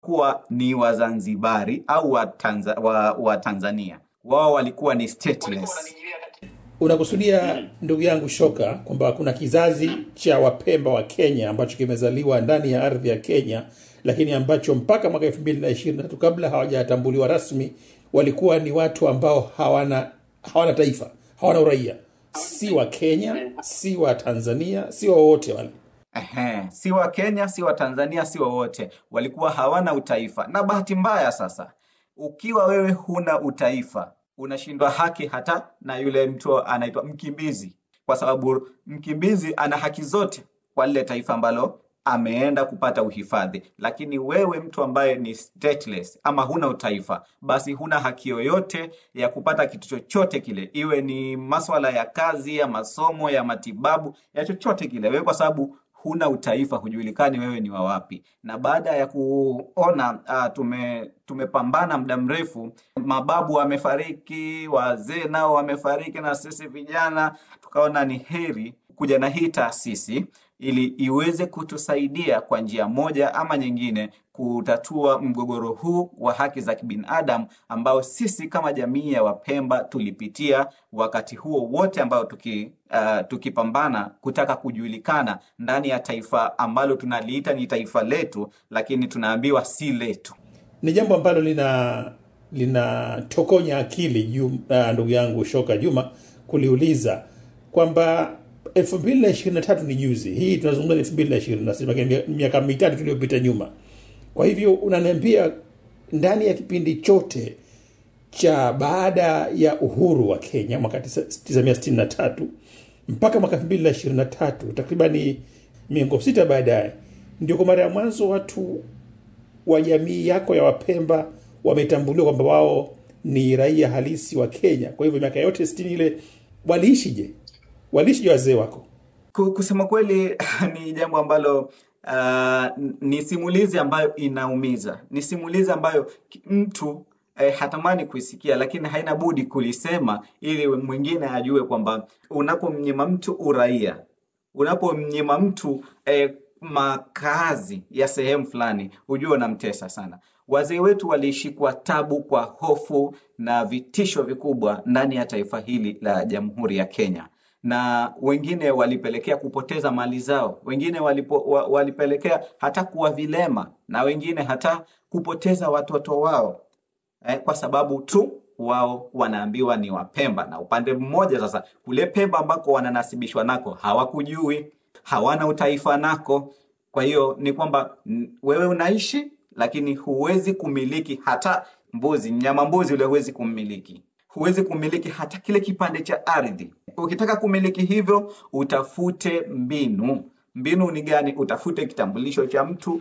kuwa ni Wazanzibari au wa Tanzania. Wao walikuwa ni stateless. Unakusudia ndugu yangu Shoka kwamba kuna kizazi cha Wapemba wa Kenya ambacho kimezaliwa ndani ya ardhi ya Kenya, lakini ambacho mpaka mwaka 2023 kabla hawajatambuliwa rasmi walikuwa ni watu ambao hawana taifa, hawana uraia, si wa Kenya, si wa Tanzania, si wote wale. Si wa Kenya, si wa Tanzania, si wote. Walikuwa hawana utaifa. Na bahati mbaya sasa, ukiwa wewe huna utaifa, unashindwa haki hata na yule mtu anaitwa mkimbizi, kwa sababu mkimbizi ana haki zote kwa lile taifa ambalo ameenda kupata uhifadhi. Lakini wewe mtu ambaye ni stateless ama huna utaifa, basi huna haki yoyote ya kupata kitu chochote kile, iwe ni masuala ya kazi, ya masomo, ya matibabu, ya chochote kile. Wewe kwa sababu huna utaifa, hujulikani wewe ni wa wapi. Na baada ya kuona tumepambana muda mrefu, mababu wamefariki, wazee nao wamefariki, na sisi vijana tukaona ni heri kuja na hii taasisi ili iweze kutusaidia kwa njia moja ama nyingine kutatua mgogoro huu wa haki za kibinadamu ambao sisi kama jamii ya Wapemba tulipitia wakati huo wote ambao tukipambana kutaka kujulikana ndani ya taifa ambalo tunaliita ni taifa letu, lakini tunaambiwa si letu. Ni jambo ambalo lina tokonya akili ndugu yangu Shoka Juma kuliuliza kwamba 2023 ni juzi. Hii tunazungumza 2026, miaka mitatu tuliyopita nyuma. Kwa hivyo unaniambia ndani ya kipindi chote cha baada ya uhuru wa Kenya mwaka 1963 mpaka mwaka 2023, takriban miongo 6 baadaye, ndio kwa mara ya mwanzo watu wa jamii yako ya Wapemba wametambuliwa kwamba wao ni raia halisi wa Kenya. Kwa hivyo miaka yote 60 ile waliishije wazee wako? Kusema kweli ni jambo ambalo ni simulizi ambayo inaumiza. Ni simulizi ambayo mtu hatamani kuisikia, lakini haina budi kulisema ili mwingine ajue kwamba unapomnyima mtu uraia, unapomnyima mtu makazi ya sehemu fulani, ujue unamtesa sana. Wazee wetu waliishi kwa tabu, kwa hofu na vitisho vikubwa ndani ya taifa hili la Jamhuri ya Kenya. Na wengine walipelekea kupoteza mali zao, wengine walipelekea hata kuwa vilema, na wengine hata kupoteza watoto wao kwa sababu tu wao wanaambiwa ni Wapemba. Na upande mmoja sasa, kule Pemba ambako wananasibishwa nako hawakujui, hawana utaifa nako. Kwa hiyo ni kwamba wewe unaishi lakini huwezi kumiliki hata mbuzi, mnyama mbuzi ule huwezi kumiliki. Huwezi kumiliki hata kile kipande cha ardhi. Ukitaka kumiliki hivyo, utafute mbinu. Mbinu ni gani? Utafute kitambulisho cha mtu,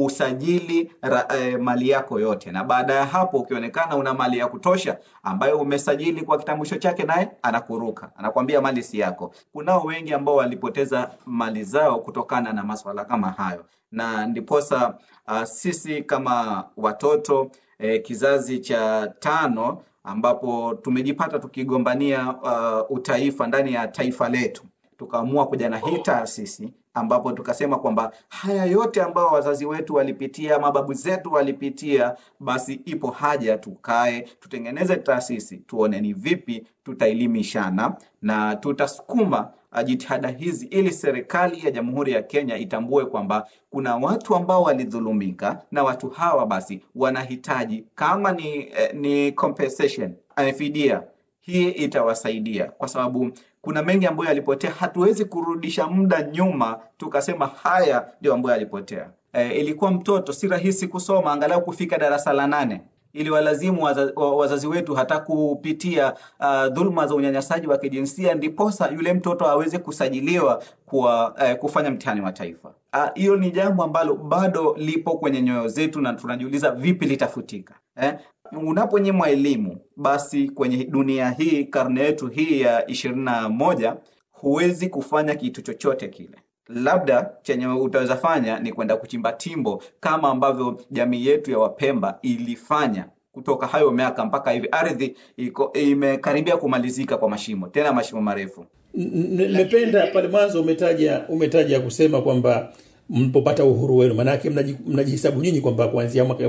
usajili mali yako yote. Na baada ya hapo ukionekana una mali ya kutosha ambayo umesajili kwa kitambulisho chake, naye anakuruka, anakuambia mali si yako. Kunao wengi ambao walipoteza mali zao kutokana na masuala kama hayo. Na ndiposa sisi kama watoto kizazi cha 5 ambapo tumejipata tukigombania utaifa ndani ya taifa letu, tukaamua kuja na hii taasisi ambapo tukasema kwamba haya yote ambao wazazi wetu walipitia, mababu zetu walipitia, basi ipo haja tukae tutengeneze taasisi, tuone ni vipi tutaelimishana na tutasukuma jitihada hizi ili serikali ya Jamhuri ya Kenya itambue kwamba kuna watu ambao walidhulumika, na watu hawa basi wanahitaji kama ni compensation, fidia. Hii itawasaidia kwa sababu kuna mengi ambayo yalipotea. Hatuwezi kurudisha muda nyuma tukasema haya ndio ambayo yalipotea. Ilikuwa mtoto si rahisi kusoma angalau kufika darasa la 8. Ili walazimu wazazi wetu hata kupitia dhulma za unyanyasaji wa kijinsia ndiposa yule mtoto aweze kusajiliwa kwa kufanya mtihani wa taifa. Hiyo ni jambo ambalo bado lipo kwenye nyoyo zetu na tunajiuliza vipi litafutika. Unaponyimwa elimu, basi kwenye dunia hii, karne yetu hii ya 21, huwezi kufanya kitu chochote kile. Labda chenye utaweza fanya ni kwenda kuchimba timbo kama ambavyo jamii yetu ya Wapemba ilifanya kutoka hayo miaka mpaka hivi. Ardhi imekaribia kumalizika kwa mashimo, tena mashimo marefu. Nimependa pale mwanzo umetaja kusema kwamba mlipopata uhuru wenu, maana yake mnajihesabu nyinyi kwamba kuanzia mwaka